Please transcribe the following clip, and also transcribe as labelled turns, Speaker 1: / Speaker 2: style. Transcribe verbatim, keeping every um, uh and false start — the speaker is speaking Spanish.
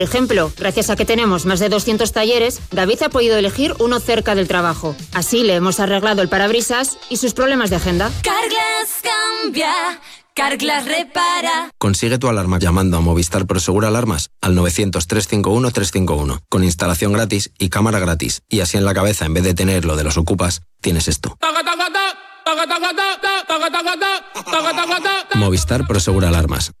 Speaker 1: Por ejemplo, gracias a que tenemos más de doscientos talleres, David ha podido elegir uno cerca del trabajo. Así le hemos arreglado el parabrisas y sus problemas de agenda.
Speaker 2: Carglass cambia, Carglass repara.
Speaker 3: Consigue tu alarma llamando a Movistar Prosegur Alarmas al novecientos, trescientos cincuenta y uno, trescientos cincuenta y uno, con instalación gratis y cámara gratis. Y así en la cabeza, en vez de tener lo de los ocupas, tienes esto. Movistar Prosegur Alarmas.